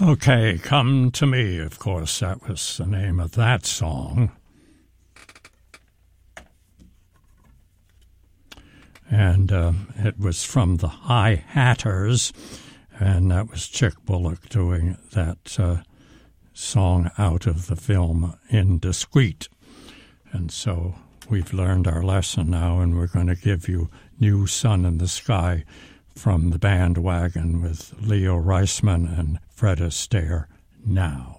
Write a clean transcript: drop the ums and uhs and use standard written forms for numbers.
Okay, Come to Me, of course, that was the name of that song. And it was from the High Hatters, and that was Chick Bullock doing that song out of the film Indiscreet. And so we've learned our lesson now, and we're going to give you New Sun in the Sky from the Bandwagon with Leo Reisman and Fred Astaire now.